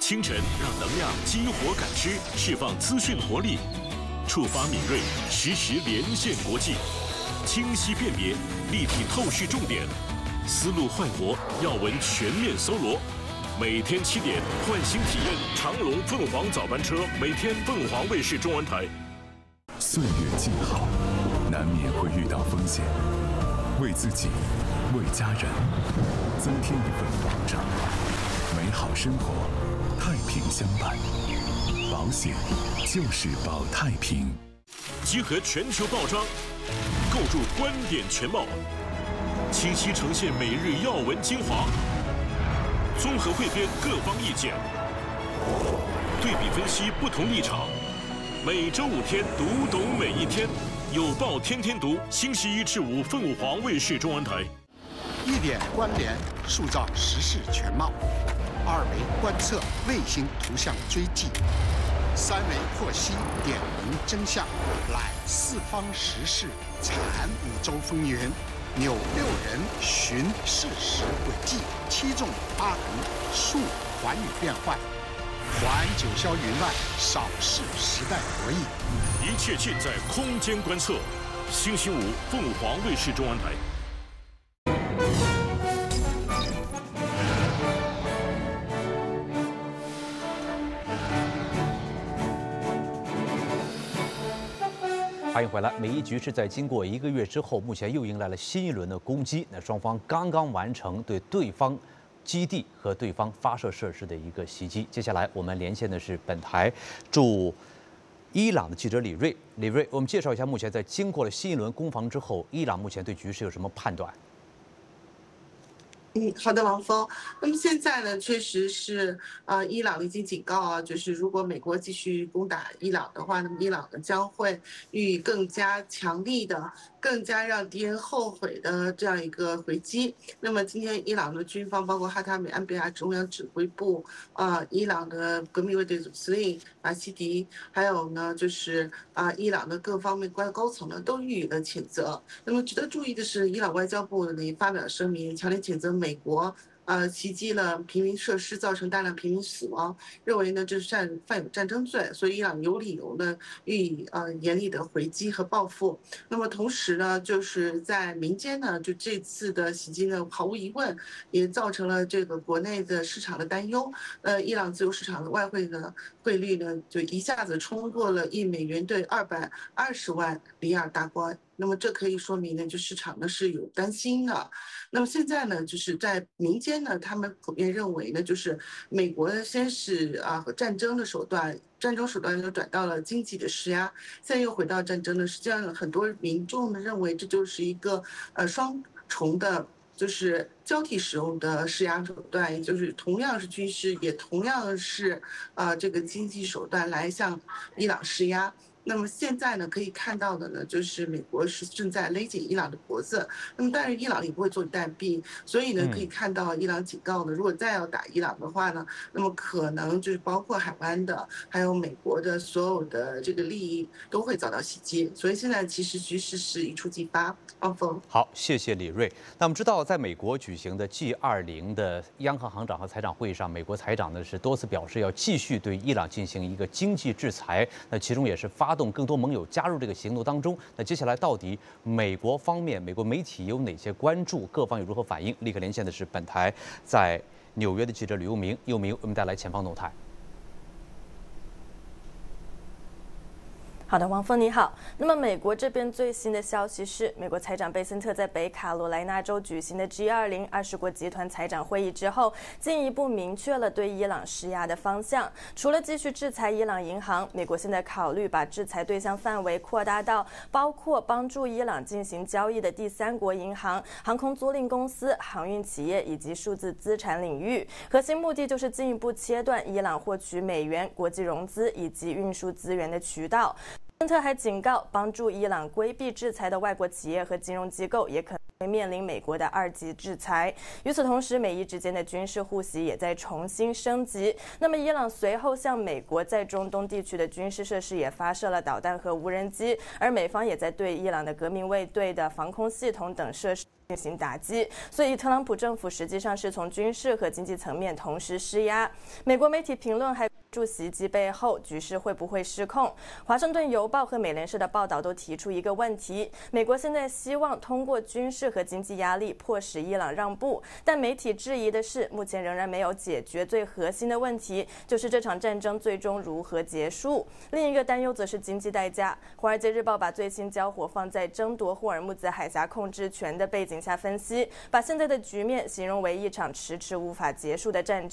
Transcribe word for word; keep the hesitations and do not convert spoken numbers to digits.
清晨让能量激活感知，释放资讯活力，触发敏锐，实时连线国际，清晰辨别，立体透视重点，思路焕活，要闻全面搜罗。每天七点，换新体验长荣凤凰早班车，每天凤凰卫视中文台。 岁月静好，难免会遇到风险，为自己，为家人，增添一份保障。美好生活，太平相伴，保险就是保太平。 集合全球报章，构筑观点全貌，清晰呈现每日要闻精华，综合汇编各方意见，对比分析不同立场。每周五天，读懂每一天，有报天天读。星期一至五，凤凰卫视中文台。 一点关联，塑造时事全貌；二维观测，卫星图像追迹；三维获悉，点明真相。来四方时事，禅五洲风云，扭六人，寻事实轨迹，七纵八横，述寰宇变幻。环九霄云外，扫视时代博弈。 一切尽在空间观测。星期五，凤凰卫视中文台。 欢迎回来。美伊局势在经过一个月之后，目前又迎来了新一轮的攻击。那双方刚刚完成对对方基地和对方发射设施的一个袭击。接下来我们连线的是本台驻伊朗的记者李瑞。李瑞，我们介绍一下目前在经过了新一轮攻防之后，伊朗目前对局势有什么判断？ 嗯，好的，王峰。那么现在呢，确实是呃，伊朗已经警告啊，就是如果美国继续攻打伊朗的话，那么伊朗呢将会予以更加强力的、更加让敌人后悔的这样一个回击。那么今天伊朗的军方，包括哈塔米安贝亚中央指挥部、啊、呃，伊朗的革命卫队总司令马西迪，还有呢就是啊、呃，伊朗的各方面高高层呢都予以了谴责。那么值得注意的是，伊朗外交部呢也发表声明，强烈谴责美。美国呃袭击了平民设施，造成大量平民死亡，认为呢这是战犯有战争罪，所以伊朗有理由呢予以呃严厉的回击和报复。那么同时呢，就是在民间呢，就这次的袭击呢，毫无疑问也造成了这个国内的市场的担忧。呃，伊朗自由市场的外汇的汇率呢，就一下子冲过了一美元兑二百二十万里尔大关。那么这可以说明呢，就市场呢是有担心的。那么现在呢，就是在民间呢，他们普遍认为呢，就是美国呢先是啊和战争的手段，战争手段又转到了经济的施压，现在又回到战争呢，实际上很多民众呢认为这就是一个呃双重的。就是交替使用的施压手段，也就是同样是军事，也同样是呃这个经济手段来向伊朗施压。那么现在呢，可以看到的呢，就是美国是正在勒紧伊朗的脖子。那么，但是伊朗也不会坐以待毙，所以呢，可以看到伊朗警告呢，如果再要打伊朗的话呢，那么可能就是包括海湾的，还有美国的所有的这个利益都会遭到袭击。所以现在其实局势是一触即发。汪峰， 好，谢谢李瑞。那我们知道，在美国举行的 G 二十 的央行行长和财长会议上，美国财长呢是多次表示要继续对伊朗进行一个经济制裁，那其中也是发动更多盟友加入这个行动当中。那接下来到底美国方面、美国媒体有哪些关注？各方又如何反应？立刻连线的是本台在纽约的记者吕又明，又明为我们带来前方动态。 好的，王峰你好。那么美国这边最新的消息是，美国财长贝森特在北卡罗来纳州举行的 G 二十 二十国集团财长会议之后，进一步明确了对伊朗施压的方向。除了继续制裁伊朗银行，美国现在考虑把制裁对象范围扩大到包括帮助伊朗进行交易的第三国银行、航空租赁公司、航运企业以及数字资产领域。核心目的就是进一步切断伊朗获取美元、国际融资以及运输资源的渠道。贝森特还警告，帮助伊朗规避制裁的外国企业和金融机构也可能会面临美国的二级制裁。与此同时，美伊之间的军事互袭也在重新升级。那么，伊朗随后向美国在中东地区的军事设施也发射了导弹和无人机，而美方也在对伊朗的革命卫队的防空系统等设施进行打击，所以特朗普政府实际上是从军事和经济层面同时施压。美国媒体评论还关注袭击背后局势会不会失控。华盛顿邮报和美联社的报道都提出一个问题：美国现在希望通过军事和经济压力迫使伊朗让步，但媒体质疑的是，目前仍然没有解决最核心的问题，就是这场战争最终如何结束。另一个担忧则是经济代价。华尔街日报把最新交火放在争夺霍尔木兹海峡控制权的背景下分析，把现在的局面形容为一场迟迟无法结束的战争。